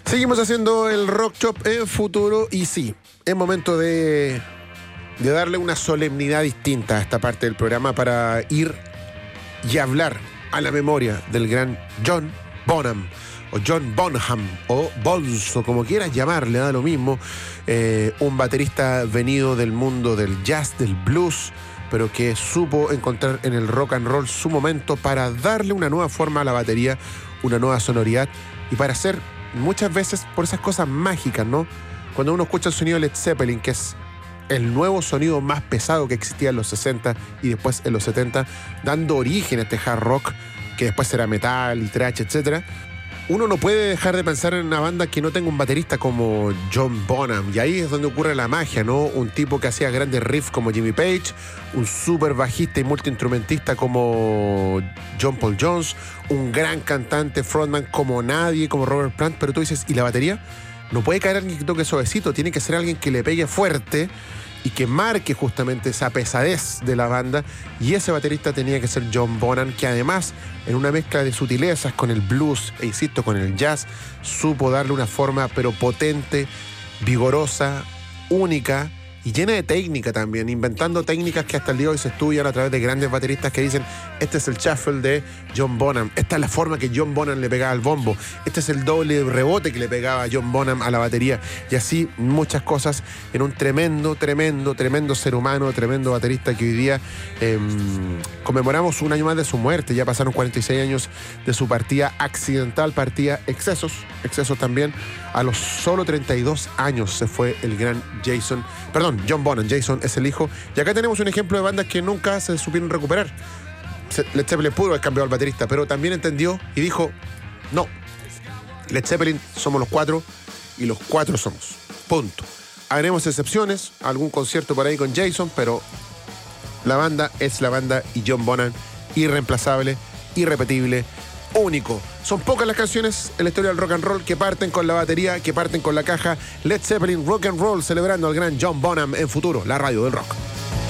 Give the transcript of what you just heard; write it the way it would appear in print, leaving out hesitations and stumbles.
Seguimos haciendo el Rock Shop en Futuro y sí, es momento de darle una solemnidad distinta a esta parte del programa para ir y hablar a la memoria del gran John Bonham, o John Bonham, o Bonzo, como quieras llamarle, da lo mismo. Un baterista venido del mundo del jazz, del blues, pero que supo encontrar en el rock and roll su momento para darle una nueva forma a la batería, una nueva sonoridad, y para hacer muchas veces por esas cosas mágicas, ¿no? Cuando uno escucha el sonido de Led Zeppelin, que es el nuevo sonido más pesado que existía en los 60 y después en los 70, dando origen a este hard rock, que después será metal y thrash, etc. Uno no puede dejar de pensar en una banda que no tenga un baterista como John Bonham, y ahí es donde ocurre la magia, ¿no? Un tipo que hacía grandes riffs como Jimmy Page, un súper bajista y multiinstrumentista como John Paul Jones, un gran cantante, frontman como nadie, como Robert Plant, pero tú dices, ¿y la batería? No puede caer alguien que toque suavecito, tiene que ser alguien que le pegue fuerte y que marque justamente esa pesadez de la banda, y ese baterista tenía que ser John Bonham, que además, en una mezcla de sutilezas con el blues e insisto, con el jazz, supo darle una forma pero potente, vigorosa, única y llena de técnica también, inventando técnicas que hasta el día de hoy se estudian a través de grandes bateristas que dicen, este es el shuffle de John Bonham, esta es la forma que John Bonham le pegaba al bombo, este es el doble rebote que le pegaba John Bonham a la batería, y así muchas cosas en un tremendo ser humano, tremendo baterista que hoy día conmemoramos un año más de su muerte. Ya pasaron 46 años de su partida accidental, partida excesos también. A los solo 32 años se fue el gran John Bonham. Jason es el hijo. Y acá tenemos un ejemplo de bandas que nunca se supieron recuperar. Led Zeppelin pudo haber cambiado al baterista, pero también entendió y dijo, no, Led Zeppelin somos los cuatro y los cuatro somos. Punto. Haremos excepciones, algún concierto por ahí con Jason, pero la banda es la banda y John Bonham, irreemplazable, irrepetible, único. Son pocas las canciones en la historia del rock and roll que parten con la batería, que parten con la caja. Led Zeppelin Rock and Roll, celebrando al gran John Bonham en Futuro, la radio del rock.